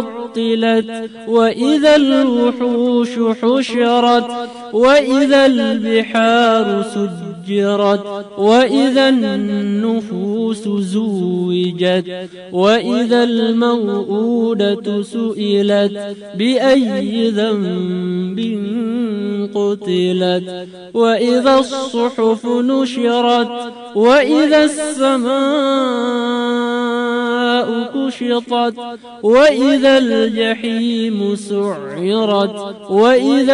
عطلت وإذا الوحوش حشرت وإذا البحار سجرت وإذا النفوس زوجت وإذا الموءودة سئلت بأي ذنب قتلت وإذا الصحف نشرت وإذا السماء كشطت وإذا الجحيم سعرت وإذا